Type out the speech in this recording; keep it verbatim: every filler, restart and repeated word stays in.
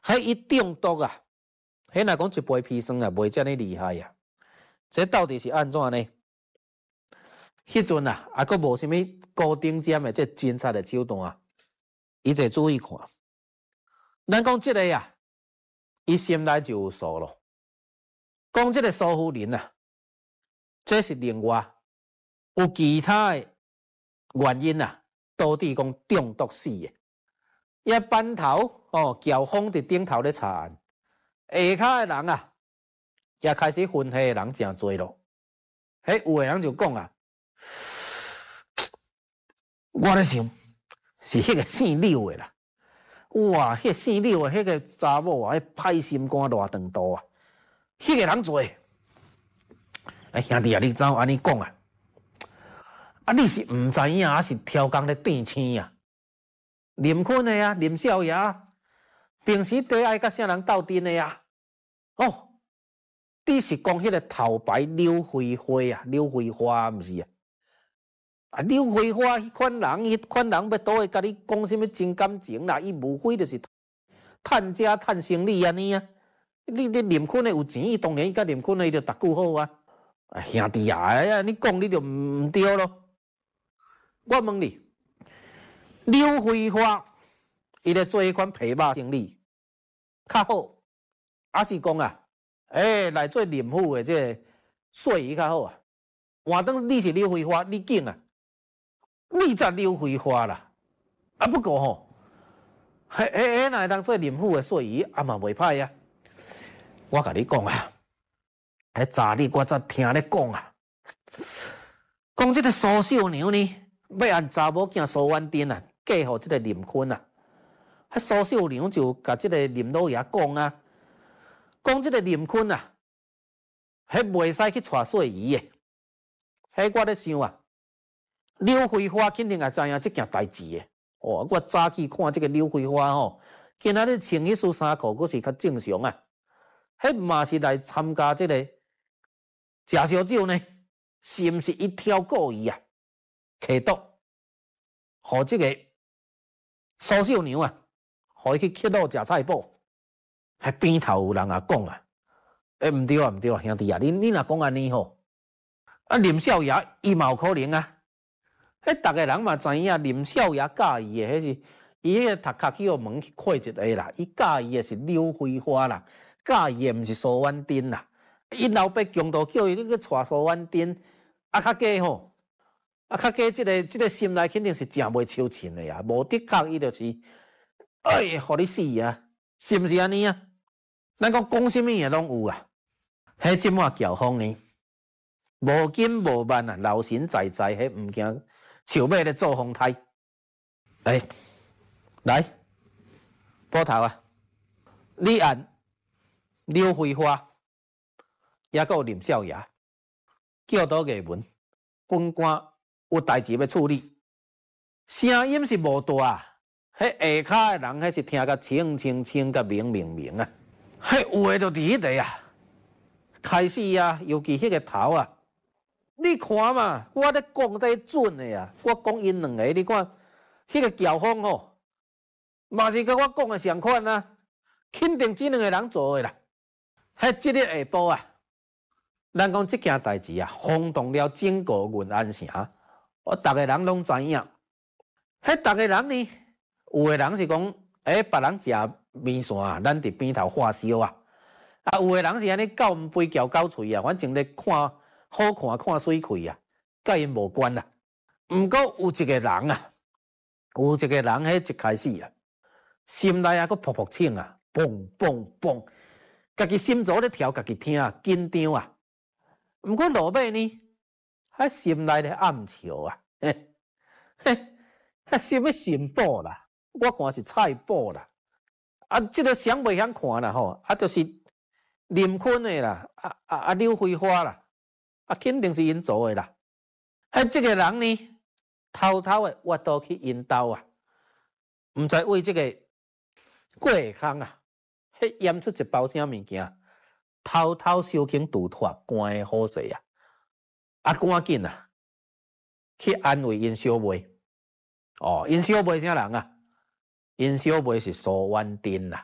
迄伊中毒啊，迄若讲一杯砒霜啊，袂遮尔厉害啊。这到底是安怎呢？迄阵啊，还佫无啥物高顶尖的这侦察的手段，伊就注意看。咱讲即个啊，伊心内就有数咯。讲即个苏夫人啊，这是另外有其他的原因啊，导致讲中毒死的。伊班头哦，乔峰伫顶头咧查案，下骹的人啊，也开始分析的人真多咯。迄有的人就讲啊，我咧想是迄个姓柳的啦。哇，迄个姓柳的迄个查某啊，迄歹心肝偌长度啊，迄个人做。哎，兄弟啊，你怎安尼讲啊？啊，你是毋知影，还是挑工咧垫青啊？林坤的啊，林少爷，平时底爱甲啥人斗阵的啊？哦，你是讲迄个头牌刘慧花啊？刘慧花毋是啊？啊，刘慧花迄款人，迄款人要倒会甲你讲什么真感情啦？伊无非就是趁家趁生理安尼啊！你你林坤的有钱，伊当然伊甲林坤的伊就逐句好啊！啊，兄弟啊，哎你讲你就毋对咯。我问你，刘慧花伊咧做迄款皮肉生理较好，还是讲啊，诶、欸、来做林府的这税仪较好啊？换当你是刘慧花，你紧啊！你才刘慧花啦，啊不过吼，迄迄迄若会当做林府的税仪，啊嘛袂歹啊。我甲你讲啊，迄昨日我才听咧讲啊，讲即个苏秀娘呢，要按查某囝苏婉珍啊，嫁互即个林坤啊。迄苏秀娘就甲即个林老爷讲啊，讲即个林坤啊，迄袂使去娶税仪的。迄我咧想啊。刘慧花肯定也知影即件代志的。哦，我早起看即个刘慧花吼，今仔日穿迄束衫裤，佫是较正常啊。迄嘛是来参加即个食烧酒呢？是毋是一条故意啊？下毒，互即个苏秀娘啊，互伊去乞讨食菜脯。迄边头有人啊讲啊，诶、欸，毋对啊，毋对啊，兄弟啊，你你若讲安尼吼，啊林少爷伊嘛有可能啊。迄逐个人嘛知影，林少爷介意的，迄是伊迄个头壳去互门去开一个啦。伊介意的是刘慧花啦，介意的毋是苏婉珍啦。伊老爸强度叫伊你去娶苏婉珍，啊较假吼，啊较假，即个即个心内肯定是真袂抽亲的呀。无的确伊就是，哎，互你死啊，是毋是安尼啊？咱讲讲什么也拢有啊。迄即满乔峰呢，无紧无慢啊，老神在在，迄物件。树尾咧做风台，哎，来，捕头啊！你按刘慧花，也有林少爷，叫到衙门，本官有代志要处理。声音是无大，迄下骹的人，迄是听甲清清清甲明明明啊！迄有诶就伫迄个啊，开始啊，尤其迄个头啊。你看嘛，我咧讲得准的啊！我讲因两个，你看，迄、那个乔峰吼，嘛是甲我讲的相款啊，肯定这两个人做的啦。迄即日下晡啊，咱讲即件代志啊，轰动了整个云安城，我逐个人拢知影。迄逐个人呢，有的人是讲，诶、欸，别人食面线啊，咱伫边头发烧啊，啊，有的人是安尼狗唔飞叫狗喙啊，反正咧看。好看看水气啊，甲因无关啦。毋过有一个人啊，有一个人迄一开始啊，心内啊，佫噗噗呛啊，嘣嘣嘣，家己心脏咧跳，家己听啊，紧张啊。毋过落尾呢，迄心内咧暗笑啊，嘿，嘿，迄什么新宝啦？我看是菜宝啦。啊，即、这个想袂晓看啦吼，啊，就是林坤的啦，啊啊啊，刘慧花啦。啊，肯定是因做的啦。迄即个人呢，偷偷的挖倒去因兜啊，毋知为即个过康啊，迄验出一包啥物件，偷偷小轻杜脱关的好势啊，啊赶紧啊，去安慰因小妹。哦，因小妹啥人啊？因小妹是苏婉珍啦。